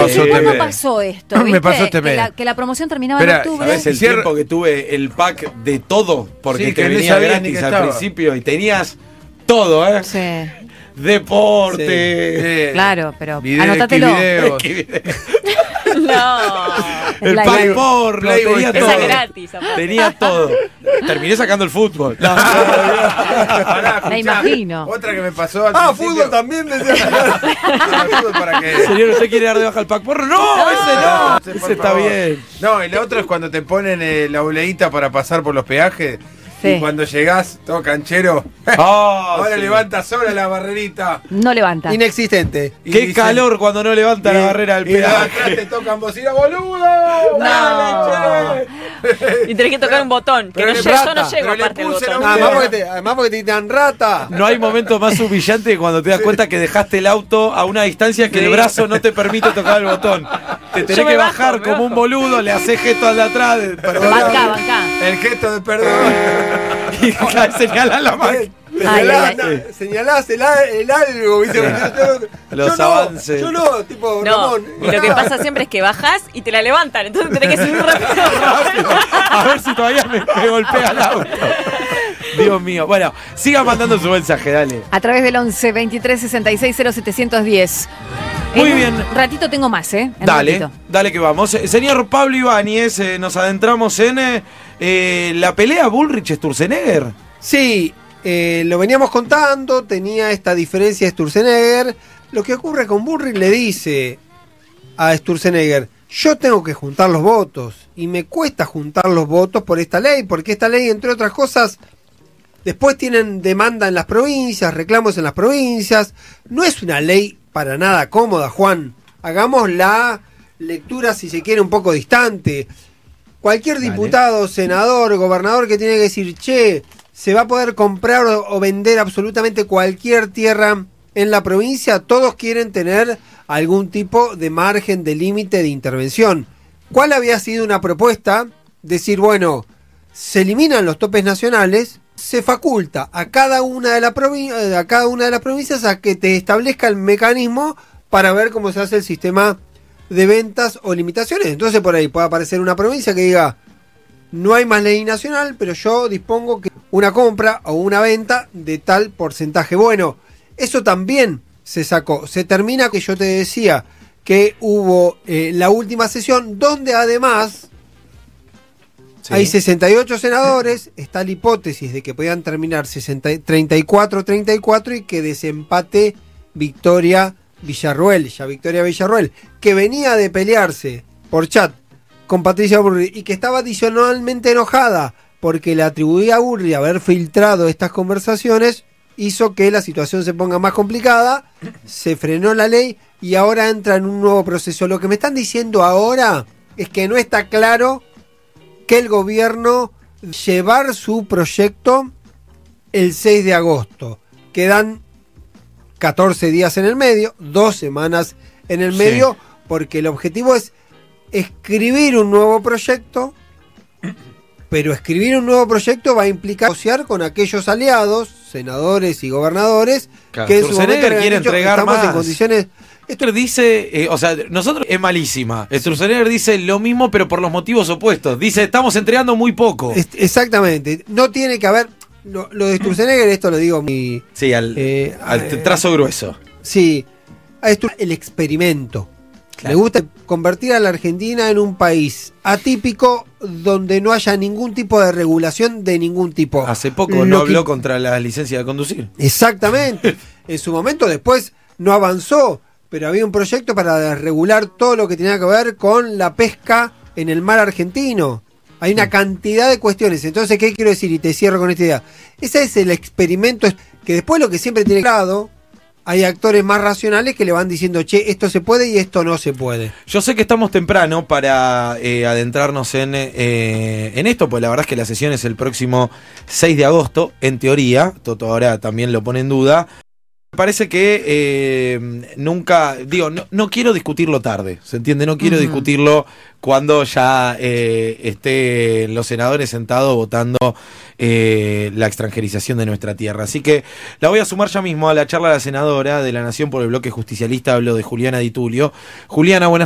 pasó este ¿Cuándo mes. pasó esto? Me pasó este mes. Que la promoción terminaba Espera, en octubre. ¿Sabes el tiempo que tuve el pack de todo? Porque Sí, te que no venía sabía ni gratis que al estaba. principio y tenías todo, ¿eh? Sí, Deporte. claro, pero Video, anótatelo. videos. No. El La- pack porno, Playboy, tenía esa todo. Esa gratis. aparte. Tenía todo. Terminé sacando el fútbol. Pará, Me escuchá, imagino. Otra que me pasó al principio. Fútbol también decía. Fútbol para que... Señor, ¿usted quiere dar de baja el pack porno? No, ese no. Ese, por Ese está favor. bien. No, y lo otro es cuando te ponen la boleíta para pasar por los peajes. Sí. Y cuando llegás, todo canchero. Ahora sí. levanta sola la barrerita. No levanta. Inexistente. Y Qué dicen- calor cuando no levanta la barrera del y de atrás peaje. te tocan bocina, boludo. Dale, che. Y tenés que tocar un botón. Que Pero no le llego, yo rata, no llego pero le aparte el puse botón. la- Además porque te digan rata. No hay momento más humillante que cuando te das cuenta que dejaste el auto a una distancia que el brazo no te permite tocar el botón. Te tenés Yo me que bajo, bajar me como un bajo. boludo, le haces gesto al de atrás. Perdón. Banca. El gesto de perdón. Y señalás la mano. Señalás el algo, ¿viste? Los Yo avances. Yo no, tipo No, Ramón. y lo que pasa siempre es que bajás y te la levantan, entonces tenés que subir rápido. A ver si todavía me golpea el auto. Dios mío. Bueno, siga mandando su mensaje, dale. A través del 11 23 66 0710. Muy En bien. Un ratito tengo más, ¿eh? En un Dale, ratito. dale que vamos. Señor Pablo Ibáñez, nos adentramos en la pelea Bullrich-Sturzenegger. Sí, lo veníamos contando, tenía esta diferencia Sturzenegger. Lo que ocurre con Bullrich le dice a Sturzenegger, yo tengo que juntar los votos y me cuesta juntar los votos por esta ley, porque esta ley, entre otras cosas, después tienen demanda en las provincias, reclamos en las provincias. No es una ley para nada cómoda, Juan. Hagamos la lectura, si se quiere, un poco distante. Cualquier diputado, senador, gobernador que tiene que decir, che, se va a poder comprar o vender absolutamente cualquier tierra en la provincia, todos quieren tener algún tipo de margen de límite de intervención. ¿Cuál había sido una propuesta? Decir, bueno, se eliminan los topes nacionales, se faculta a cada una de las provincias a que te establezca el mecanismo para ver cómo se hace el sistema de ventas o limitaciones. Entonces por ahí puede aparecer una provincia que diga, no hay más ley nacional, pero yo dispongo que una compra o una venta de tal porcentaje. Bueno, eso también se sacó. Se termina, que yo te decía que hubo la última sesión donde además hay 68 senadores, está la hipótesis de que podían terminar 34-34 y que desempate Victoria Villarruel, que venía de pelearse por chat con Patricia Bullrich y que estaba adicionalmente enojada porque le atribuía a Bullrich haber filtrado estas conversaciones, hizo que la situación se ponga más complicada, se frenó la ley y ahora entra en un nuevo proceso. Lo que me están diciendo ahora es que no está claro que el gobierno llevar su proyecto el 6 de agosto. Quedan 14 días en el medio, 2 semanas en el medio, porque el objetivo es escribir un nuevo proyecto, pero escribir un nuevo proyecto va a implicar negociar con aquellos aliados, senadores y gobernadores, Claro, que en su momento Sturzenegger le quiere han dicho, entregar estamos en más. condiciones. Esto dice, nosotros es malísima. Sturzenegger dice lo mismo, pero por los motivos opuestos. Dice, estamos entregando muy poco. Exactamente, no tiene que haber. Lo de Sturzenegger, esto lo digo muy. Sí, al trazo grueso. Sí, a esto el experimento. Claro. Le gusta convertir a la Argentina en un país atípico donde no haya ningún tipo de regulación de ningún tipo. Hace poco no habló contra la licencia de conducir. Exactamente. En su momento después no avanzó, pero había un proyecto para regular todo lo que tenía que ver con la pesca en el mar argentino. Hay una cantidad de cuestiones. Entonces, ¿qué quiero decir? Y te cierro con esta idea. Ese es el experimento que después lo que siempre tiene claro, hay actores más racionales que le van diciendo, che, esto se puede y esto no se puede. Yo sé que estamos temprano para adentrarnos en esto, pues la verdad es que la sesión es el próximo 6 de agosto, en teoría. Toto ahora también lo pone en duda. Me parece que nunca, digo, no quiero discutirlo tarde, ¿se entiende? No quiero discutirlo cuando ya estén los senadores sentados votando la extranjerización de nuestra tierra. Así que la voy a sumar ya mismo a la charla de la senadora de la Nación por el bloque justicialista. Hablo de Juliana Di Tulio. Juliana, buenas